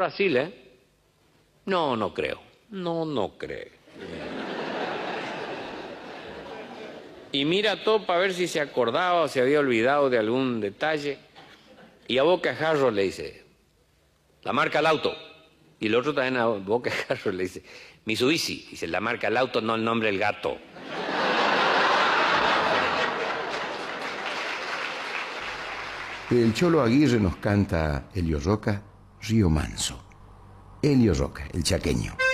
Brasil, ¿eh? No, no creo. No, no creo. Y mira todo para ver si se acordaba o se había olvidado de algún detalle. Y a bocajarro le dice, la marca del auto. Y el otro también a bocajarro le dice, Mitsubishi. Dice, la marca del auto, no el nombre del gato. El Cholo Aguirre nos canta Elio Roca, Río Manso. Elio Roca, el chaqueño.